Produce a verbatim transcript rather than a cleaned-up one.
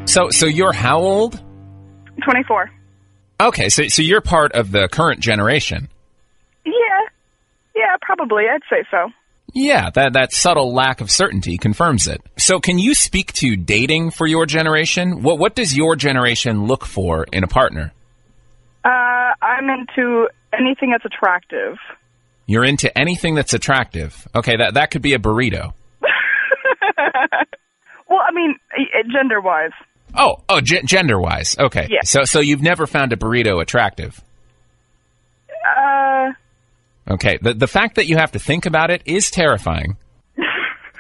So, so you're how old? twenty-four. Okay, so so you're part of the current generation. Yeah. Yeah, probably. I'd say so. Yeah, that that subtle lack of certainty confirms it. So can you speak to dating for your generation? What what does your generation look for in a partner? Uh, I'm into anything that's attractive. You're into anything that's attractive. Okay, that that could be a burrito. Well, I mean, gender-wise. Oh, oh, g- gender-wise. Okay. Yeah. So so you've never found a burrito attractive? Uh... Okay. The the fact that you have to think about it is terrifying.